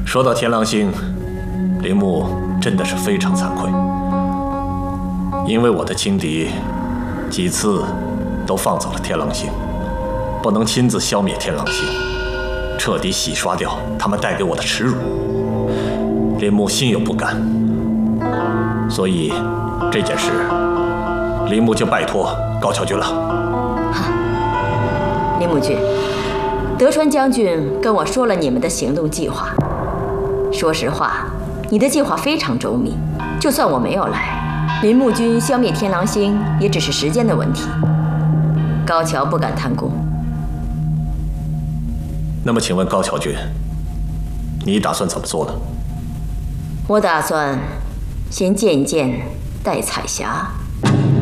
说到天狼星，铃木真的是非常惭愧，因为我的轻敌几次都放走了天狼星，不能亲自消灭天狼星，彻底洗刷掉他们带给我的耻辱。铃木心有不甘，所以这件事，铃木就拜托高桥君了。 铃木君，德川将军跟我说了你们的行动计划。说实话，你的计划非常周密，就算我没有来，铃木君消灭天狼星也只是时间的问题。高桥不敢贪功。 那么，请问高桥君，你打算怎么做呢？ 我打算先见一见戴彩霞。